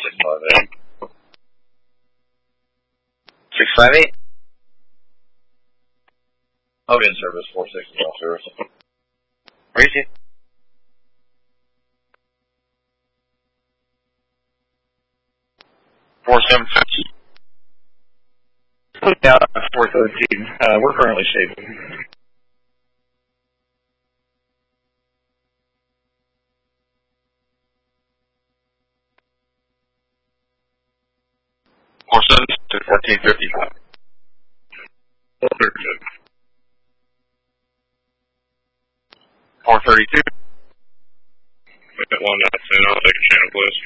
658. 658? Hold in service, 460 off service. Reach it. Yeah, 413. We're currently shaping. 1455. 432. We got one that's in. I'll take a channel, please.